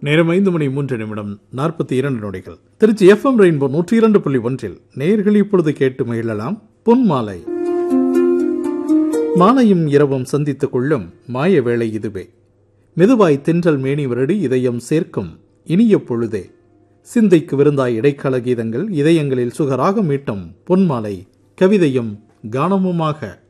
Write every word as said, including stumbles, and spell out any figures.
நேரம் ஐந்து மணி மூன்று நிமிடம் நாற்பத்தி இரண்டு நொடிகள். திருச்சி எஃப் எம் ரெயின்போ நூற்றி இரண்டு புள்ளி ஒன்றில் நேயர்கள் இப்பொழுது கேட்டு மகிழலாம். பொன் மாலை. மாலையும் இரவும் சந்தித்துக் கொள்ளும் மாய வேளை இதுவே. மெதுவாய் தென்றல் மேனி வருடி இதயம் சேர்க்கும் இனிய பொழுதே. சிந்தைக்கு விருந்தாய் இடைக்கால கீதங்கள் இதயங்களில் சுகராக மீட்டும் பொன்மாலை கவிதையும் கானமுமாக.